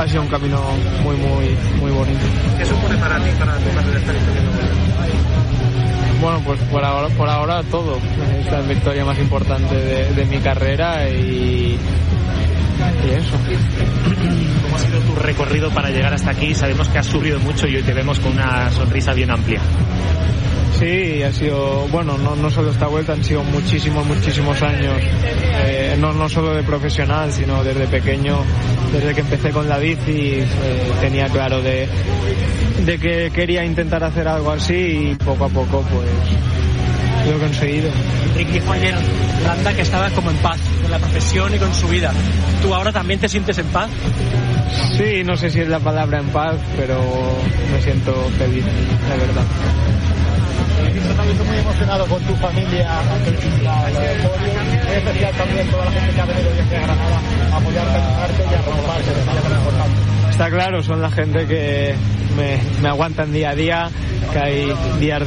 ha sido un camino muy bonito. ¿Qué supone para ti, para tu carrera, estar haciendo vuelta? Bueno, pues por ahora todo. Es la victoria más importante de mi carrera y eso. ¿Cómo ha sido tu recorrido para llegar hasta aquí? Sabemos que has sufrido mucho y hoy te vemos con una sonrisa bien amplia. Sí, ha sido, bueno, no solo esta vuelta, han sido muchísimos años, no solo de profesional, sino desde pequeño, desde que empecé con la bici, tenía claro de que quería intentar hacer algo así y poco a poco pues lo he conseguido. Enric dijo ayer Landa que estaba como en paz con la profesión y con su vida. ¿Tú ahora también te sientes en paz? Sí, no sé si es la palabra en paz, pero me siento feliz, la verdad. También estoy muy emocionado con tu familia ante el podio. Es especial también toda la gente que ha venido desde Granada a apoyarte, a animarte y a arroparte, que es lo importante. Está claro, son la gente que me aguantan día a día, que hay días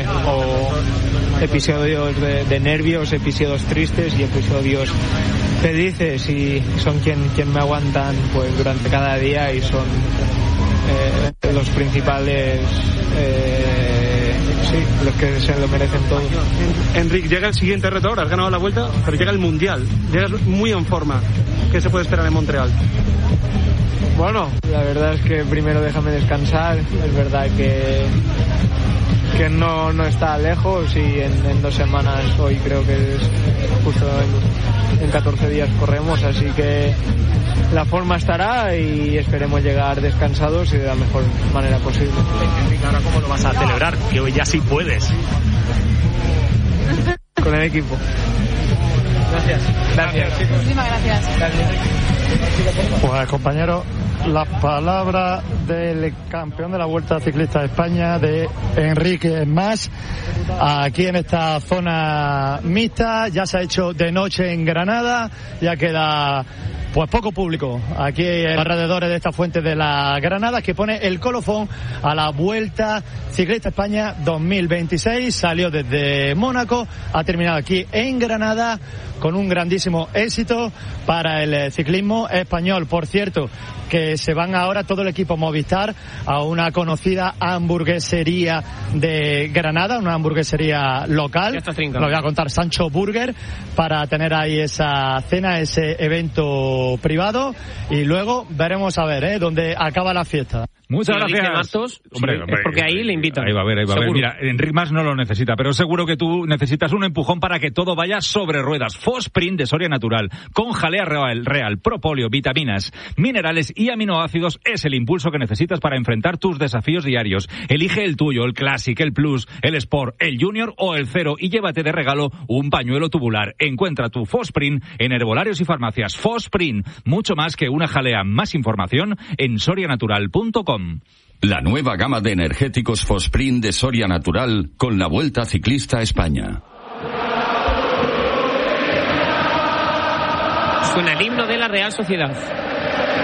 episodios de nervios, episodios tristes y episodios felices, y son quien me aguantan pues durante cada día y son los principales, los que se lo merecen todo. Enric, llega el siguiente reto ahora, has ganado la vuelta, pero llega el Mundial, llegas muy en forma. ¿Qué se puede esperar en Montreal? Bueno, la verdad es que primero déjame descansar, es verdad que no está lejos y en 2 semanas, hoy creo que es justo en 14 días corremos, así que la forma estará y esperemos llegar descansados y de la mejor manera posible. Enrique, ¿ahora cómo lo vas a celebrar? Que hoy ya sí puedes. Con el equipo. Gracias. Muchísimas gracias. Pues compañeros, las palabras del campeón de la Vuelta Ciclista de España, de Enrique Mas, aquí en esta zona mixta. Ya se ha hecho de noche en Granada, ya queda pues poco público aquí en alrededores de esta fuente de la Granada, que pone el colofón a la Vuelta Ciclista España 2026. Salió desde Mónaco, ha terminado aquí en Granada con un grandísimo éxito para el ciclismo español. Por cierto, que se van ahora todo el equipo Movistar a una conocida hamburguesería de Granada, una hamburguesería local. Lo voy a contar, Sancho Burger, para tener ahí esa cena, ese evento privado, y luego veremos a ver dónde acaba la fiesta. Muchas gracias. Martos, hombre, es porque ahí le invitan. Ahí va a ver. Mira, Enric Mas no lo necesita, pero seguro que tú necesitas un empujón para que todo vaya sobre ruedas. Fosprint de Soria Natural, con jalea real, propóleo, vitaminas, minerales y aminoácidos, es el impulso que necesitas para enfrentar tus desafíos diarios. Elige el tuyo, el Classic, el Plus, el Sport, el Junior o el Cero, y llévate de regalo un pañuelo tubular. Encuentra tu Fosprint en herbolarios y farmacias. Fosprint, mucho más que una jalea. Más información en sorianatural.com. La nueva gama de energéticos Fosprint de Soria Natural con la Vuelta Ciclista a España. Suena el himno de la Real Sociedad.